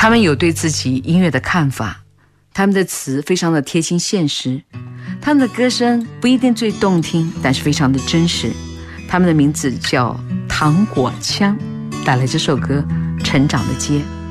他们有对自己音乐的看法，他们的词非常的贴近现实，他们的歌声不一定最动听，但是非常的真实。他们的名字叫糖果枪，带来这首歌《成长的街》。